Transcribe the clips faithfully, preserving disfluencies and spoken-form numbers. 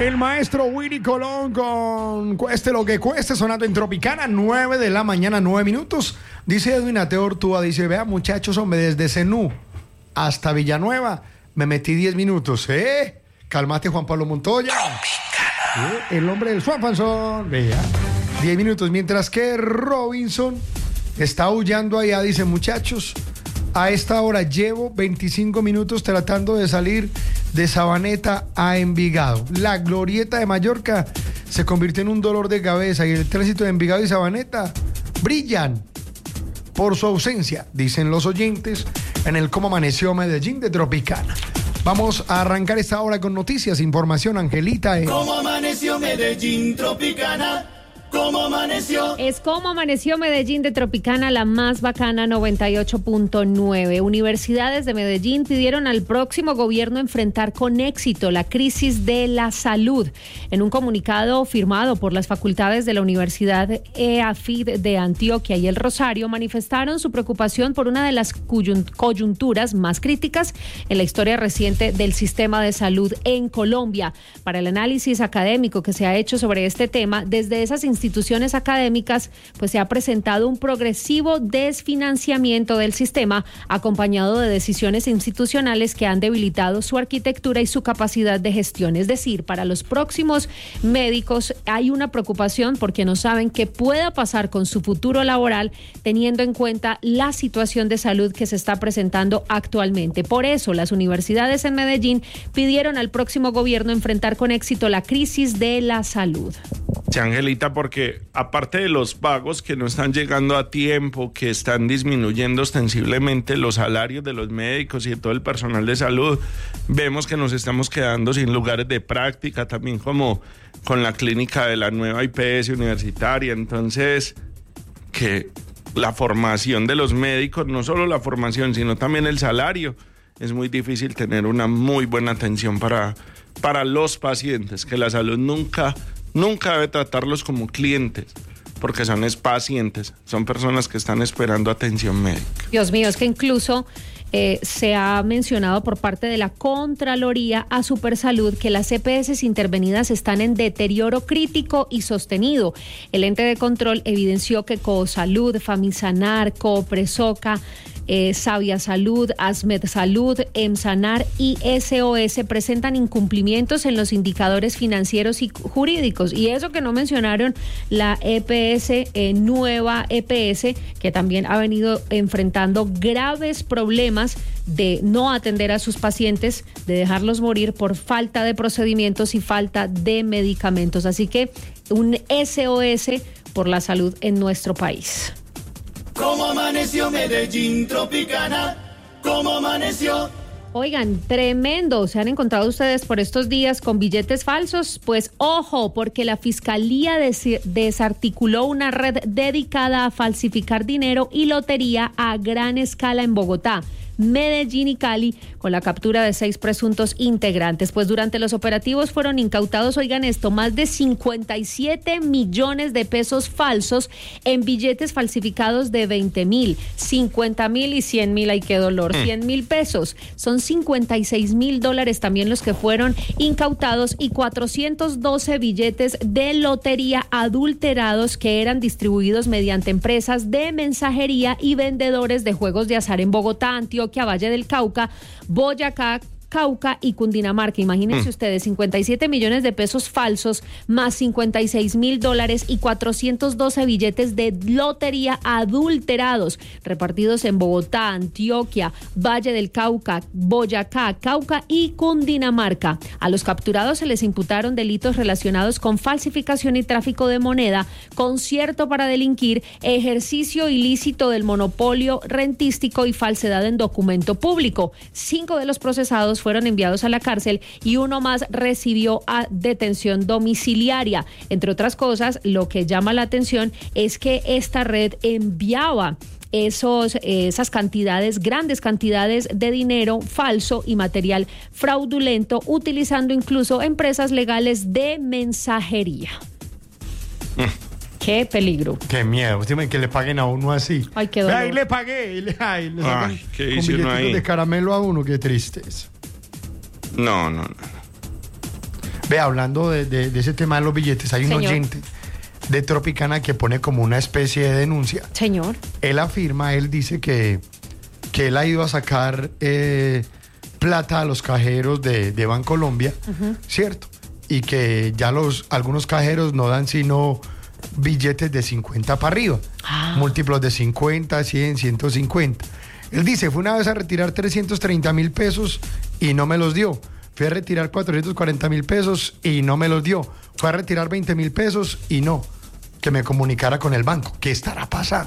El maestro Willy Colón con Cueste lo que cueste, sonando en Tropicana, nueve de la mañana, nueve minutos. Dice Edwin Ateo Ortúa, dice, vea muchachos, hombre, desde Zenú hasta Villanueva me metí diez minutos, ¿eh? Calmate, Juan Pablo Montoya. ¿Eh? El hombre del Swanfanson, vea, diez minutos, mientras que Robinson está aullando allá, dice, muchachos, a esta hora llevo veinticinco minutos tratando de salir de Sabaneta a Envigado. La glorieta de Mallorca se convirtió en un dolor de cabeza y el tránsito de Envigado y Sabaneta brillan por su ausencia, dicen los oyentes, en el Cómo Amaneció Medellín de Tropicana. Vamos a arrancar esta hora con noticias, información, Angelita. Eh. ¿Cómo amaneció Medellín, Tropicana? ¿Cómo amaneció? Es Cómo Amaneció Medellín de Tropicana, la más bacana, noventa y ocho punto nueve. Universidades de Medellín pidieron al próximo gobierno enfrentar con éxito la crisis de la salud. En un comunicado firmado por las facultades de la Universidad E A F I D de Antioquia y El Rosario, manifestaron su preocupación por una de las coyunturas más críticas en la historia reciente del sistema de salud en Colombia. Para el análisis académico que se ha hecho sobre este tema, desde esas instituciones instituciones académicas, pues se ha presentado un progresivo desfinanciamiento del sistema, acompañado de decisiones institucionales que han debilitado su arquitectura y su capacidad de gestión. Es decir, para los próximos médicos hay una preocupación porque no saben qué pueda pasar con su futuro laboral, teniendo en cuenta la situación de salud que se está presentando actualmente. Por eso, las universidades en Medellín pidieron al próximo gobierno enfrentar con éxito la crisis de la salud. Sí, Angelita, porque aparte de los pagos que no están llegando a tiempo, que están disminuyendo ostensiblemente los salarios de los médicos y de todo el personal de salud, vemos que nos estamos quedando sin lugares de práctica, también como con la clínica de la nueva I P S universitaria. Entonces, que la formación de los médicos, no solo la formación, sino también el salario, es muy difícil tener una muy buena atención para, para los pacientes, que la salud nunca... Nunca debe tratarlos como clientes, porque son es pacientes, son personas que están esperando atención médica. Dios mío, es que incluso eh, se ha mencionado por parte de la Contraloría a Supersalud que las E P S intervenidas están en deterioro crítico y sostenido. El ente de control evidenció que Cosalud, Famisanar, Copresoca, Eh, Sabia Salud, Asmed Salud, Emsanar y S O S presentan incumplimientos en los indicadores financieros y jurídicos. Y eso que no mencionaron la E P S, eh, nueva E P S, que también ha venido enfrentando graves problemas de no atender a sus pacientes, de dejarlos morir por falta de procedimientos y falta de medicamentos. Así que un S O S por la salud en nuestro país. ¿Cómo amaneció Medellín, Tropicana? ¿Cómo amaneció? Oigan, tremendo. ¿Se han encontrado ustedes por estos días con billetes falsos? Pues ojo, porque la Fiscalía des- desarticuló una red dedicada a falsificar dinero y lotería a gran escala en Bogotá, Medellín y Cali, con la captura de seis presuntos integrantes. Pues durante los operativos fueron incautados, oigan esto, más de cincuenta y siete millones de pesos falsos en billetes falsificados de veinte mil, cincuenta mil y cien mil, ay qué dolor, cien mil pesos. Son cincuenta y seis mil dólares también los que fueron incautados y cuatrocientos doce billetes de lotería adulterados que eran distribuidos mediante empresas de mensajería y vendedores de juegos de azar en Bogotá, Antioquia, Valle del Cauca, Boyacá, Cauca y Cundinamarca. Imagínense mm. ustedes, cincuenta y siete millones de pesos falsos, más cincuenta y seis mil dólares y cuatrocientos doce billetes de lotería adulterados, repartidos en Bogotá, Antioquia, Valle del Cauca, Boyacá, Cauca y Cundinamarca. A los capturados se les imputaron delitos relacionados con falsificación y tráfico de moneda, concierto para delinquir, ejercicio ilícito del monopolio rentístico y falsedad en documento público. Cinco de los procesados fueron enviados a la cárcel y uno más recibió a detención domiciliaria. Entre otras cosas, lo que llama la atención es que esta red enviaba esos, esas cantidades, grandes cantidades de dinero falso y material fraudulento, utilizando incluso empresas legales de mensajería. Mm. Qué peligro. Qué miedo. Usted que le paguen a uno así. Ay, qué dolor. Ahí le pagué. Y le, ay, le sacan Ay, ¿qué con dice uno billetitos ahí? de caramelo a uno. Qué tristeza. No, no, no. Ve, hablando de, de, de ese tema de los billetes, hay un Señor. oyente de Tropicana que pone como una especie de denuncia. Señor. Él afirma, él dice que, que él ha ido a sacar eh, plata a los cajeros de, de Bancolombia, uh-huh. ¿cierto? Y que ya los algunos cajeros no dan sino billetes de cincuenta para arriba, ah. múltiplos de cincuenta, cien, ciento cincuenta. Él dice, fue una vez a retirar trescientos treinta mil pesos y no me los dio. Fui a retirar cuatrocientos cuarenta mil pesos y no me los dio. Fue a retirar veinte mil pesos y no. Que me comunicara con el banco. ¿Qué estará pasando?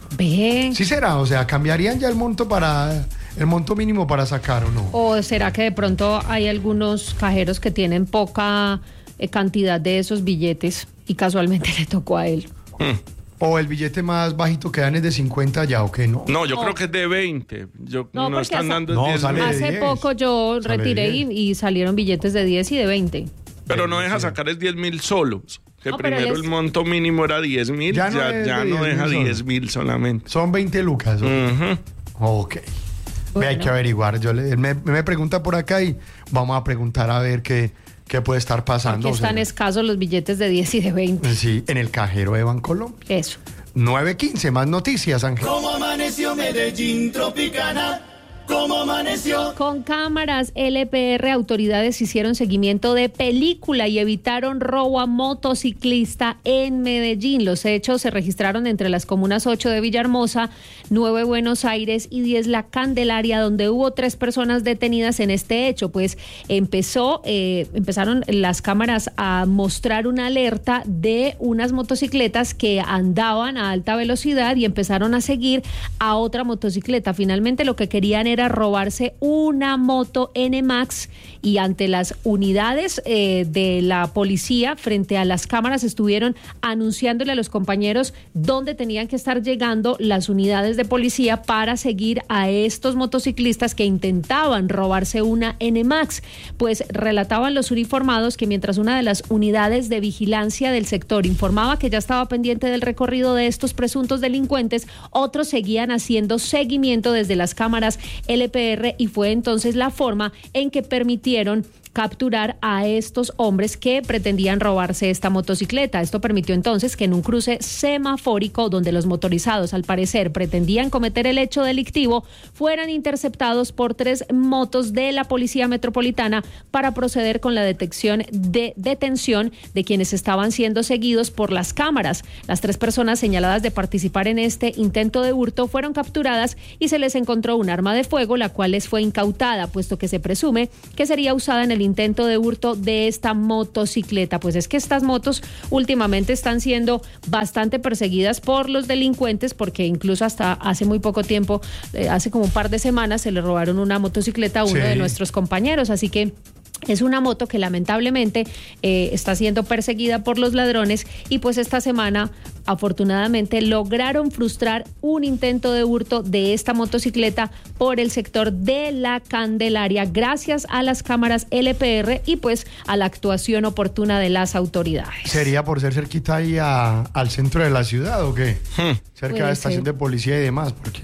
Ve. Sí será, o sea, ¿cambiarían ya el monto para el monto mínimo para sacar o no? ¿O será que de pronto hay algunos cajeros que tienen poca eh, cantidad de esos billetes y casualmente le tocó a él? Hmm. ¿O el billete más bajito que dan es de cincuenta ya o qué no? No, yo No. creo que es de veinte. Yo, No, no, porque están hasta- dando No, diez sale de mil. Hace diez. poco yo Sale retiré y, diez. y salieron billetes de diez y de veinte. Pero no deja sacar es diez mil solos. Que No, pero primero él es- el monto mínimo era diez mil, Ya ya, no es ya de no diez mil deja solo. diez mil solamente. Son veinte lucas. ¿o? Ujú. Ok. Ve, hay Bueno. que averiguar. Yo le- él me, me pregunta por acá y vamos a preguntar a ver qué, qué puede estar pasando. Aquí o sea, están escasos los billetes de diez y de veinte. sí, en el cajero de Bancolombia. Eso. nueve quince, más noticias, Ángel. ¿Cómo amaneció Medellín Tropicana? ¿Cómo amaneció? Con cámaras L P R, autoridades hicieron seguimiento de película y evitaron robo a motociclista en Medellín. Los hechos se registraron entre las comunas ocho de Villahermosa, nueve Buenos Aires y diez La Candelaria, donde hubo tres personas detenidas en este hecho. Pues empezó, eh, empezaron las cámaras a mostrar una alerta de unas motocicletas que andaban a alta velocidad y empezaron a seguir a otra motocicleta. Finalmente lo que querían era robarse una moto N Max y ante las unidades eh, de la policía frente a las cámaras estuvieron anunciándole a los compañeros dónde tenían que estar llegando las unidades de policía para seguir a estos motociclistas que intentaban robarse una N Max. Pues relataban los uniformados que mientras una de las unidades de vigilancia del sector informaba que ya estaba pendiente del recorrido de estos presuntos delincuentes, otros seguían haciendo seguimiento desde las cámaras L P R y fue entonces la forma en que permitieron capturar a estos hombres que pretendían robarse esta motocicleta. Esto permitió entonces que en un cruce semafórico donde los motorizados al parecer pretendían cometer el hecho delictivo fueran interceptados por tres motos de la Policía Metropolitana para proceder con la detección de detención de quienes estaban siendo seguidos por las cámaras. Las tres personas señaladas de participar en este intento de hurto fueron capturadas y se les encontró un arma de fuego, la cual les fue incautada, puesto que se presume que sería usada en el intento de hurto de esta motocicleta. Pues es que estas motos últimamente están siendo bastante perseguidas por los delincuentes, porque incluso hasta hace muy poco tiempo, eh, hace como un par de semanas, se le robaron una motocicleta a uno Sí. de nuestros compañeros, así que es una moto que lamentablemente eh, está siendo perseguida por los ladrones y pues esta semana afortunadamente lograron frustrar un intento de hurto de esta motocicleta por el sector de La Candelaria gracias a las cámaras L P R y pues a la actuación oportuna de las autoridades. ¿Sería por ser cerquita ahí a- al centro de la ciudad o qué? Hmm. Cerca Puede de la estación ser. de policía y demás, porque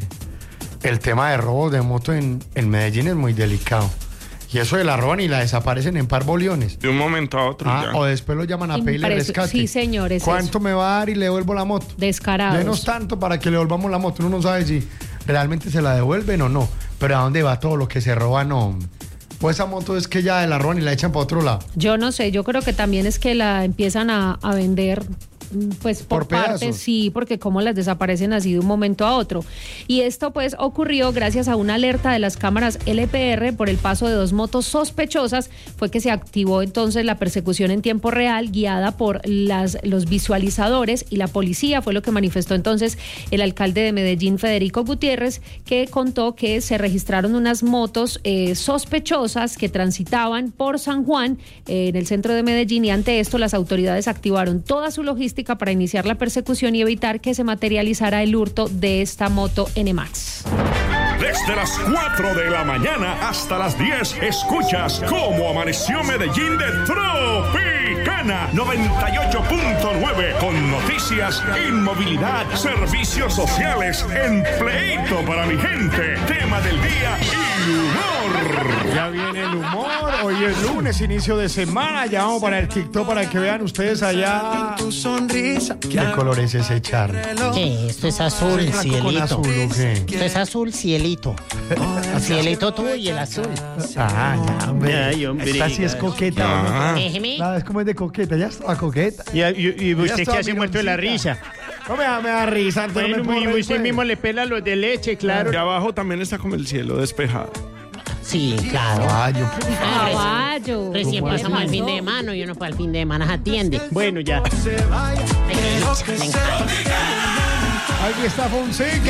el tema de robos de moto en, en Medellín es muy delicado. Y eso de la roban y la desaparecen en par boliones. De un momento a otro Ah, ya. o después lo llaman a pedirle Impreso- rescate. sí, señor, es ¿Cuánto me va a dar y le devuelvo la moto? Descarados. Denos tanto para que le devolvamos la moto. Uno no sabe si realmente se la devuelven o no. Pero ¿a dónde va todo lo que se roba? No. Pues esa moto es que ya la roban y la echan para otro lado. Yo no sé, yo creo que también es que la empiezan a, a vender mm, pues por, Por pedazos. partes, sí, porque como las desaparecen así de un momento a otro. Y esto pues ocurrió gracias a una alerta de las cámaras L P R por el paso de dos motos sospechosas, fue que se activó entonces la persecución en tiempo real guiada por las, los visualizadores y la policía, fue lo que manifestó entonces el alcalde de Medellín, Federico Gutiérrez, que contó que se registraron unas motos eh, sospechosas que transitaban por San Juan, eh, en el centro de Medellín, y ante esto las autoridades activaron toda su logística para iniciar la persecución y evitar que se materializara el hurto de esta moto N Max. Desde las cuatro de la mañana hasta las diez, escuchas Cómo Amaneció Medellín de Tropicana noventa y ocho punto nueve, con noticias, inmovilidad, servicios sociales, empleito para mi gente, tema del día y humor. Ya viene el humor. Hoy es lunes, inicio de semana. Ya vamos para el TikTok para que vean ustedes allá. ¿Qué color es ese, Charlie? ¿Qué? Esto es azul, ¿Es blanco con cielito. azul o qué? Esto es azul, cielito. El cielito tú y el azul. Ah, ya, hombre. Ay, hombre. Esta sí es coqueta. ¿no? Ah. Déjeme. Nada, es como es de coqueta. Ya está coqueta. Y, y, y Ya usted está, que hace muerto de la mironcita. risa. No me da, me da risa. entonces Bueno, no me puedo y reír, usted pues. mismo le pela los de leche, claro. Y abajo también está como el cielo despejado. Sí, claro. Caballo. Caballo. Recién ¿Cómo pasamos así? el fin de semana y uno para el fin de semana atiende. Bueno, ya. Venga. Aquí está Fonseca.